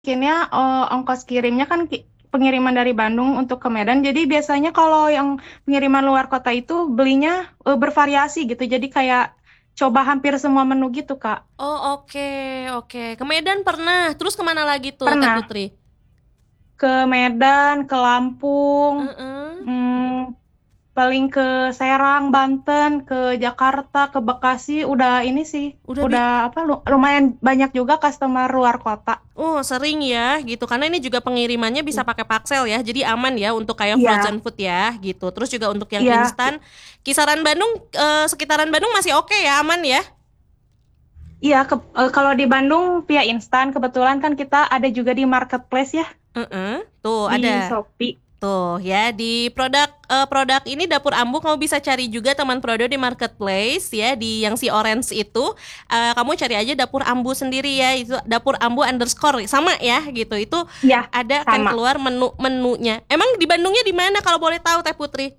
bikinnya ongkos kirimnya kan pengiriman dari Bandung untuk ke Medan. Jadi biasanya kalau yang pengiriman luar kota itu belinya bervariasi gitu. Jadi kayak coba hampir semua menu gitu, Kak. Oh, oke, oke. Ke Medan pernah. Terus kemana lagi tuh, Teh Pernah Putri? ke Medan, ke Lampung, Heeh. hmm, paling ke Serang, Banten, ke Jakarta, ke Bekasi. Udah ini sih, Udah udah apa lumayan banyak juga customer luar kota. Oh, sering ya gitu. Karena ini juga pengirimannya bisa pakai Paxel ya. Jadi aman ya untuk kayak Iya, frozen food ya gitu. Terus juga untuk yang iya, instan, kisaran Bandung sekitaran Bandung masih oke ya, aman ya. iya. Kalau di Bandung via instan, kebetulan kan kita ada juga di marketplace ya, Heeh. Tuh di ada. Shopee. Tuh ya di produk ini Dapur Ambu kamu bisa cari juga teman Prodo di marketplace ya di yang si orange itu. Kamu cari aja Dapur Ambu sendiri ya, itu Dapur Ambu underscore sama ya gitu, itu Iya, ada akan sama. keluar menu-menunya. Emang di Bandungnya di mana kalau boleh tahu Teh Putri?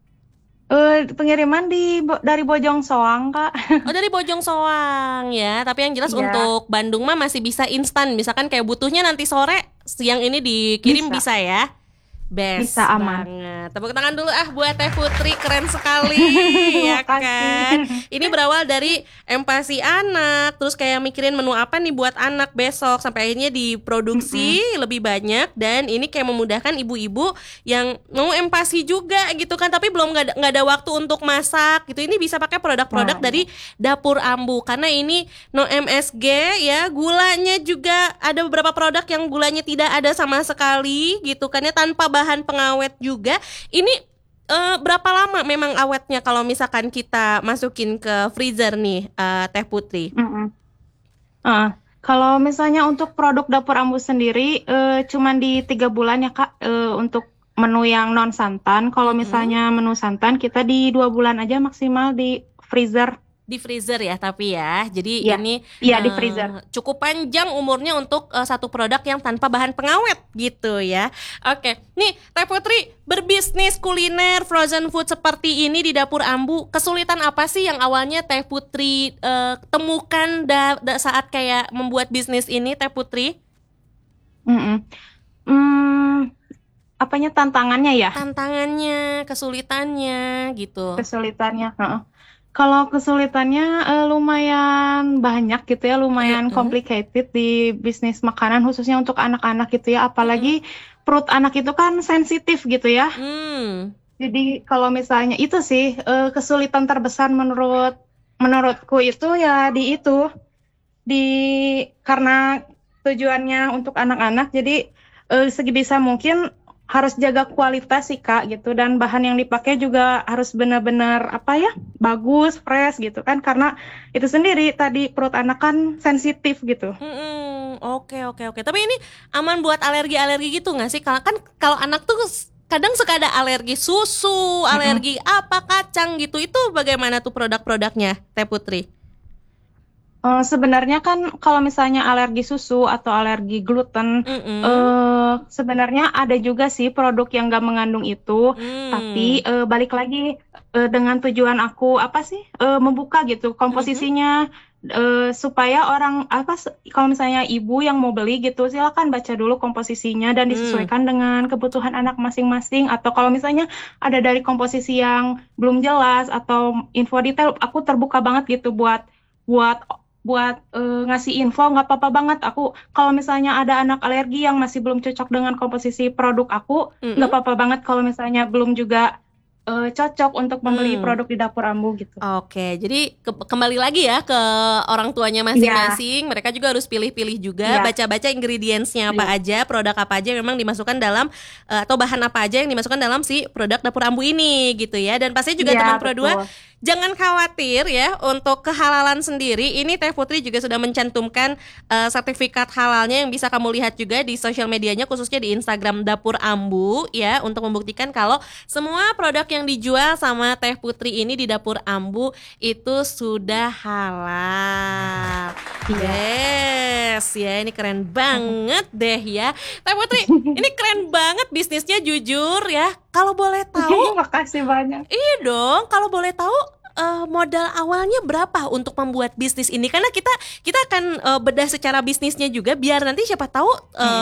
Pengiriman dari Bojong Soang, Kak. Oh, dari Bojong Soang ya, tapi yang jelas Iya, untuk Bandung mah masih bisa instan, misalkan kayak butuhnya nanti sore, siang ini dikirim bisa, bisa ya. bisa Best aman. banget. Tepuk tangan dulu buat Teh Putri, keren sekali ya Makasih. kan. Ini berawal dari empati anak, terus kayak mikirin menu apa nih buat anak besok sampai akhirnya diproduksi Mm-mm. lebih banyak dan ini kayak memudahkan ibu-ibu yang mau empati juga gitu kan, tapi belum nggak ada waktu untuk masak gitu. Ini bisa pakai produk-produk Nah, dari iya. Dapur Ambu karena ini no MSG ya, gulanya juga ada beberapa produk yang gulanya tidak ada sama sekali gitu kan ya, tanpa bahan pengawet juga. Ini berapa lama memang awetnya kalau misalkan kita masukin ke freezer nih, Teh Putri? Mm-mm. Ah, kalau misalnya untuk produk dapur Ambu sendiri, cuman di 3 bulan ya Kak, untuk menu yang non santan. Kalau Mm-mm. misalnya menu santan, kita di 2 bulan aja maksimal di freezer. Di freezer ya tapi ya. Jadi Iya, ini iya di freezer. cukup panjang umurnya untuk satu produk yang tanpa bahan pengawet gitu ya. Oke, nih Teh Putri berbisnis kuliner frozen food seperti ini di Dapur Ambu, kesulitan apa sih yang awalnya Teh Putri temukan saat kayak membuat bisnis ini Teh Putri? Mm-mm. Hmm, apanya tantangannya ya? Tantangannya, kesulitannya gitu. Kesulitannya. Heeh. Kalau kesulitannya lumayan banyak gitu ya, lumayan Heeh. complicated di bisnis makanan khususnya untuk anak-anak gitu ya, apalagi Heeh. perut anak itu kan sensitif gitu ya. Hmm. Jadi kalau misalnya itu sih kesulitan terbesar menurutku itu ya di karena tujuannya untuk anak-anak, jadi sebisa mungkin harus jaga kualitas sih Kak gitu, dan bahan yang dipakai juga harus benar-benar apa ya, bagus, fresh gitu kan, karena itu sendiri tadi perut anak kan sensitif gitu. Oke, oke, oke. Tapi ini aman buat alergi-alergi gitu nggak sih? Kan kalau anak tuh kadang suka ada alergi susu, Mm-mm. alergi apa kacang gitu. Itu bagaimana tuh produk-produknya, Teh Putri? Sebenarnya kan kalau misalnya alergi susu atau alergi gluten, Mm-mm. sebenarnya ada juga sih produk yang nggak mengandung itu. Tapi Hmm. balik lagi dengan tujuan aku apa sih, membuka gitu Mhm. komposisinya, supaya orang apa kalau misalnya ibu yang mau beli gitu silakan baca dulu komposisinya dan Hmm. disesuaikan dengan kebutuhan anak masing-masing. Atau kalau misalnya ada dari komposisi yang belum jelas atau info detail, aku terbuka banget gitu buat buat ngasih info, nggak apa-apa banget. Aku kalau misalnya ada anak alergi yang masih belum cocok dengan komposisi produk aku, nggak Mm-mm. apa-apa banget kalau misalnya belum juga cocok untuk membeli Hmm. produk di dapur Ambu gitu. Oke, jadi kembali lagi ya ke orang tuanya Iya, masing-masing. Mereka juga harus pilih-pilih juga, iya, baca-baca ingredientsnya apa iya, aja, produk apa aja yang memang dimasukkan dalam atau bahan apa aja yang dimasukkan dalam si produk dapur ambu ini gitu ya. Dan pasti juga iya teman Pro 2 betul. jangan khawatir ya untuk kehalalan sendiri. Ini Teh Putri juga sudah mencantumkan sertifikat halalnya yang bisa kamu lihat juga di sosial medianya khususnya di Instagram Dapur Ambu ya untuk membuktikan kalau semua produk yang dijual sama Teh Putri ini di Dapur Ambu itu sudah halal. Iya. Bes ya, ini keren banget deh ya. Teh Putri, ini keren banget bisnisnya jujur ya. Kalau boleh tahu, Makasih banyak. iya dong, kalau boleh tahu modal awalnya berapa untuk membuat bisnis ini? Karena kita akan bedah secara bisnisnya juga biar nanti siapa tahu